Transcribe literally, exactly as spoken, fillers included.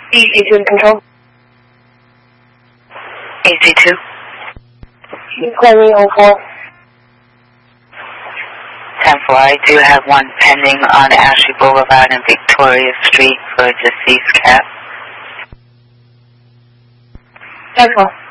E C two in control. E C two. You claiming oh four. ten four, I do have one pending on Ashley Boulevard and Victoria Street for a deceased cat. ten four.